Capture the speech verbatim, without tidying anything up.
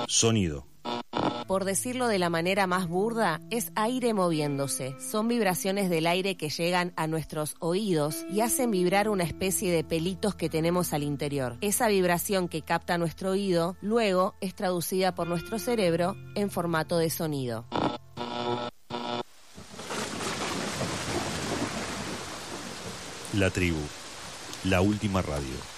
Sonido. Por decirlo de la manera más burda, es aire moviéndose. Son vibraciones del aire que llegan a nuestros oídos y hacen vibrar una especie de pelitos que tenemos al interior. Esa vibración que capta nuestro oído, luego es traducida por nuestro cerebro en formato de sonido. La tribu, la última radio.